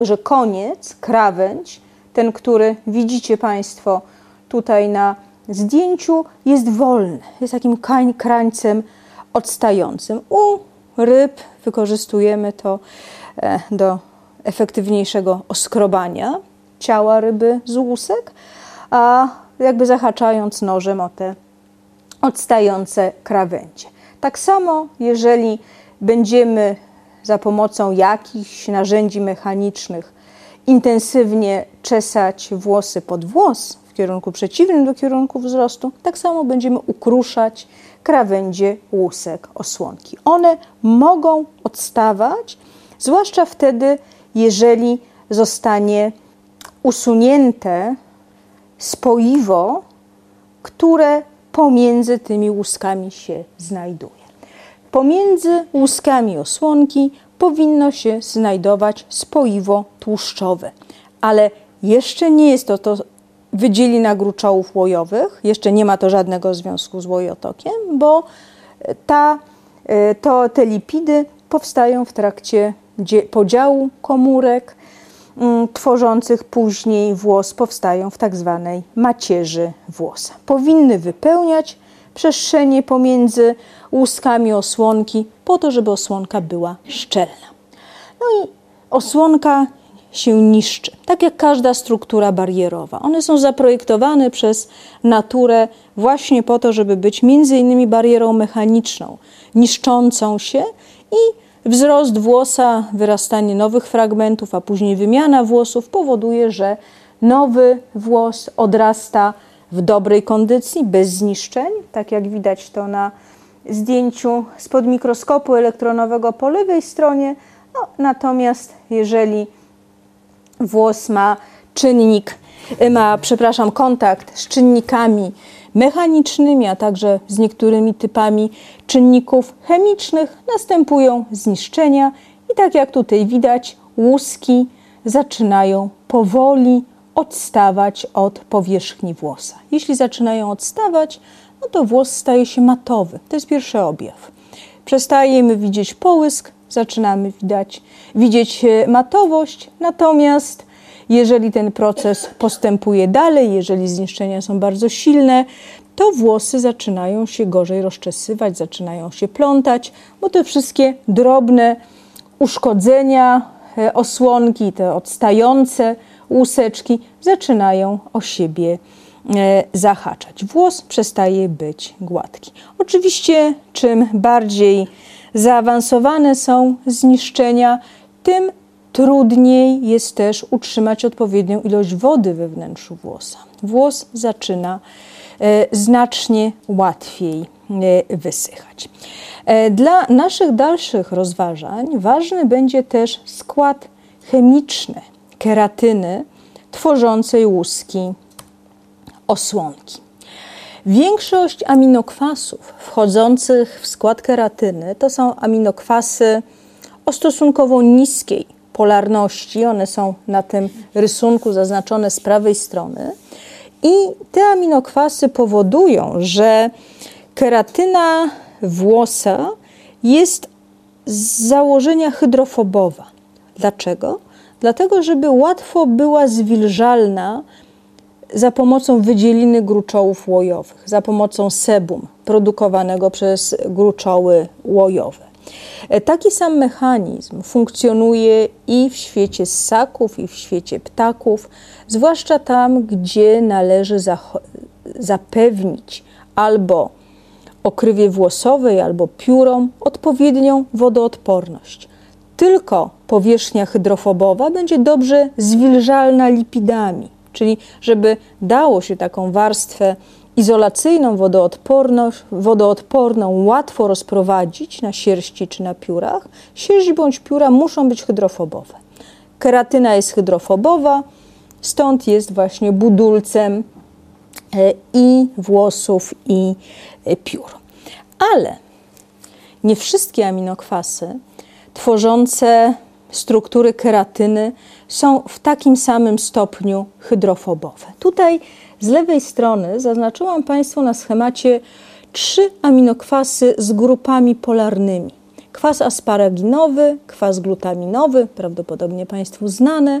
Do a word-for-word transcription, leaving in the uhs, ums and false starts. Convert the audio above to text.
że koniec, krawędź, ten, który widzicie Państwo tutaj na zdjęciu, jest wolny, jest takim krańcem odstającym. U ryb wykorzystujemy to do efektywniejszego oskrobania ciała ryby z łusek, a jakby zahaczając nożem o te odstające krawędzie. Tak samo, jeżeli będziemy za pomocą jakichś narzędzi mechanicznych intensywnie czesać włosy pod włos w kierunku przeciwnym do kierunku wzrostu, tak samo będziemy ukruszać krawędzie łusek osłonki. One mogą odstawać, zwłaszcza wtedy, jeżeli zostanie usunięte spoiwo, które pomiędzy tymi łuskami się znajduje. Pomiędzy łuskami osłonki powinno się znajdować spoiwo tłuszczowe, ale jeszcze nie jest to, to wydzielina gruczołów łojowych, jeszcze nie ma to żadnego związku z łojotokiem, bo ta, to, te lipidy powstają w trakcie podziału komórek tworzących później włos, powstają w tak zwanej macierzy włosa. Powinny wypełniać przestrzenie pomiędzy łuskami osłonki po to, żeby osłonka była szczelna. No i osłonka się niszczy, tak jak każda struktura barierowa. One są zaprojektowane przez naturę właśnie po to, żeby być między innymi barierą mechaniczną, niszczącą się, i wzrost włosa, wyrastanie nowych fragmentów, a później wymiana włosów powoduje, że nowy włos odrasta w dobrej kondycji, bez zniszczeń, tak jak widać to na zdjęciu spod mikroskopu elektronowego po lewej stronie. No, natomiast jeżeli włos ma czynnik, ma, przepraszam, kontakt z czynnikami mechanicznymi, a także z niektórymi typami czynników chemicznych, następują zniszczenia i tak jak tutaj widać, łuski zaczynają powoli odstawać od powierzchni włosa. Jeśli zaczynają odstawać, no to włos staje się matowy. To jest pierwszy objaw. Przestajemy widzieć połysk, zaczynamy widać, widzieć matowość, natomiast jeżeli ten proces postępuje dalej, jeżeli zniszczenia są bardzo silne, to włosy zaczynają się gorzej rozczesywać, zaczynają się plątać, bo te wszystkie drobne uszkodzenia osłonki, te odstające łuseczki zaczynają o siebie zahaczać. Włos przestaje być gładki. Oczywiście czym bardziej zaawansowane są zniszczenia, tym trudniej jest też utrzymać odpowiednią ilość wody we wnętrzu włosa. Włos zaczyna e, znacznie łatwiej e, wysychać. E, dla naszych dalszych rozważań ważny będzie też skład chemiczny keratyny tworzącej łuski osłonki. Większość aminokwasów wchodzących w skład keratyny to są aminokwasy o stosunkowo niskiej polarności. One są na tym rysunku zaznaczone z prawej strony. I te aminokwasy powodują, że keratyna włosa jest z założenia hydrofobowa. Dlaczego? Dlatego, żeby łatwo była zwilżalna za pomocą wydzieliny gruczołów łojowych, za pomocą sebum produkowanego przez gruczoły łojowe. Taki sam mechanizm funkcjonuje i w świecie ssaków, i w świecie ptaków, zwłaszcza tam, gdzie należy zapewnić albo okrywie włosowej, albo piórom odpowiednią wodoodporność. Tylko powierzchnia hydrofobowa będzie dobrze zwilżalna lipidami, czyli żeby dało się taką warstwę izolacyjną, wodoodporną, wodoodporną łatwo rozprowadzić na sierści czy na piórach. Sierść bądź pióra muszą być hydrofobowe. Keratyna jest hydrofobowa, stąd jest właśnie budulcem i włosów, i piór. Ale nie wszystkie aminokwasy tworzące struktury keratyny są w takim samym stopniu hydrofobowe. Tutaj z lewej strony zaznaczyłam Państwu na schemacie trzy aminokwasy z grupami polarnymi. Kwas asparaginowy, kwas glutaminowy, prawdopodobnie Państwu znane,